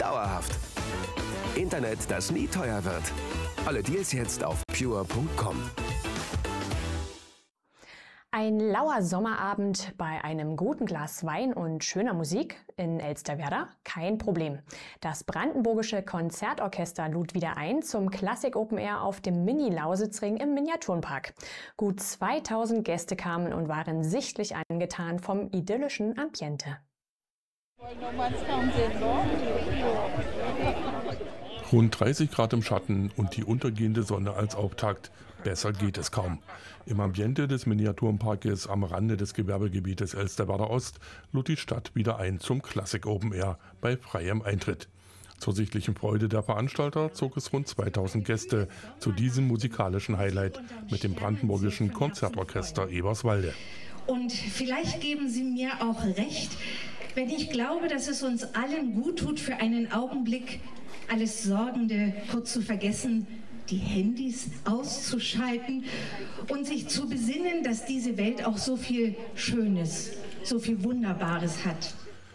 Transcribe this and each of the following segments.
dauerhaft. Internet, das nie teuer wird. Alle Deals jetzt auf pure.com. Ein lauer Sommerabend bei einem guten Glas Wein und schöner Musik in Elsterwerda? Kein Problem. Das Brandenburgische Konzertorchester lud wieder ein zum Klassik Open Air auf dem Mini-Lausitzring im Miniaturenpark. Gut 2000 Gäste kamen und waren sichtlich angetan vom idyllischen Ambiente. Rund 30 Grad im Schatten und die untergehende Sonne als Auftakt. Besser geht es kaum. Im Ambiente des Miniaturenparkes am Rande des Gewerbegebietes Elsterwerda Ost lud die Stadt wieder ein zum Klassik Open Air bei freiem Eintritt. Zur sichtlichen Freude der Veranstalter zog es rund 2000 Gäste zu diesem musikalischen Highlight mit dem Brandenburgischen Konzertorchester Eberswalde. Und vielleicht geben Sie mir auch recht, wenn ich glaube, dass es uns allen gut tut, für einen Augenblick alles Sorgende kurz zu vergessen, die Handys auszuschalten und sich zu besinnen, dass diese Welt auch so viel Schönes, so viel Wunderbares hat.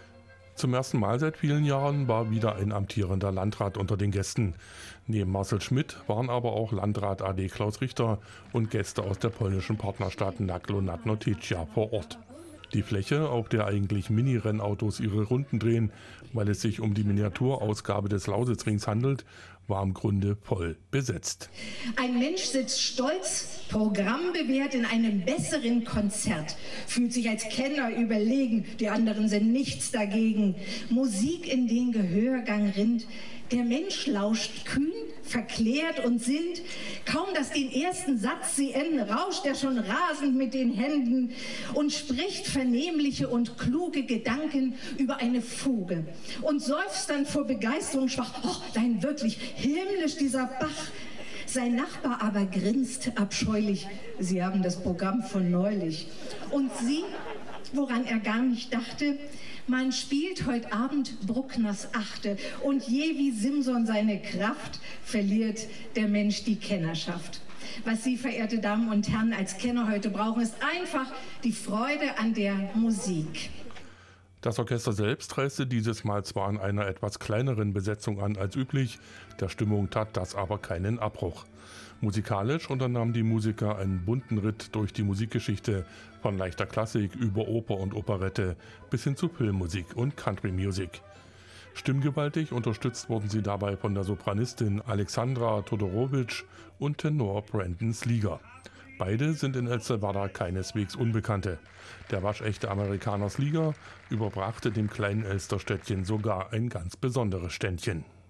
Zum ersten Mal seit vielen Jahren war wieder ein amtierender Landrat unter den Gästen. Neben Marcel Schmidt waren aber auch Landrat AD Klaus Richter und Gäste aus der polnischen Partnerstadt Naklo nad Nortycia vor Ort. Die Fläche, auf der eigentlich Mini-Rennautos ihre Runden drehen, weil es sich um die Miniaturausgabe des Lausitzrings handelt, war im Grunde voll besetzt. Ein Mensch sitzt stolz, programmbewährt in einem besseren Konzert, fühlt sich als Kenner überlegen, die anderen sind nichts dagegen. Musik in den Gehörgang rinnt, der Mensch lauscht kühn, verklärt und sinnt. Kaum, dass den ersten Satz sie enden, rauscht er schon rasend mit den Händen und spricht vernehmliche und kluge Gedanken über eine Fuge und seufzt dann vor Begeisterung schwach, oh, nein, wirklich himmlisch dieser Bach. Sein Nachbar aber grinst abscheulich, Sie haben das Programm von neulich. Und sie, woran er gar nicht dachte, man spielt heute Abend Bruckners Achte und je wie Simson seine Kraft verliert der Mensch die Kennerschaft. Was Sie, verehrte Damen und Herren, als Kenner heute brauchen, ist einfach die Freude an der Musik. Das Orchester selbst reiste dieses Mal zwar in einer etwas kleineren Besetzung an als üblich, der Stimmung tat das aber keinen Abbruch. Musikalisch unternahmen die Musiker einen bunten Ritt durch die Musikgeschichte, von leichter Klassik über Oper und Operette bis hin zu Filmmusik und Country Music. Stimmgewaltig unterstützt wurden sie dabei von der Sopranistin Alexandra Todorowitsch und Tenor Brandon Slieger. Beide sind in Elsterwerda keineswegs Unbekannte. Der waschechte Amerikaner Slieger überbrachte dem kleinen Elsterstädtchen sogar ein ganz besonderes Ständchen.